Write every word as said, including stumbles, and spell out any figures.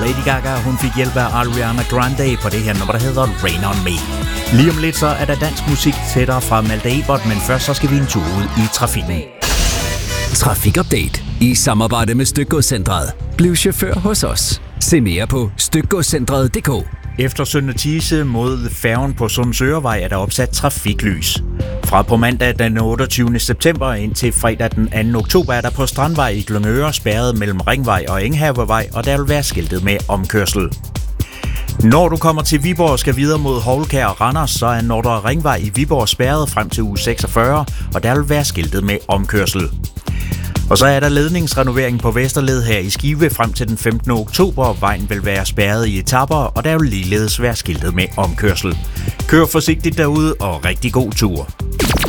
Lady Gaga, hun fik hjælp af Ariana Grande på det her nummer, der hedder Rain On Me. Lige om lidt så er der dansk musik tættere fra Malte Ebert, men først så skal vi en tur ud i trafikken. Trafikupdate i samarbejde med Stykgodscentret. Bliv chauffør hos os. Se mere på stykgodscentret punktum d k. Efter Sønder Tise mod færgen på Sundsørevej er der opsat trafiklys. Fra på mandag den otteogtyvende september indtil fredag den anden oktober er der på Strandvej i Gløngøre spærret mellem Ringvej og Enghavevej, og der vil være skiltet med omkørsel. Når du kommer til Viborg og skal videre mod Houlkær og Randers, så er Nordre Ringvej i Viborg spærret frem til uge seksogfyrre, og der vil være skiltet med omkørsel. Og så er der ledningsrenovering på Vesterled her i Skive frem til den femtende oktober. Vejen vil være spærret i etaper, og der vil ligeledes være skiltet med omkørsel. Kør forsigtigt derude, og rigtig god tur.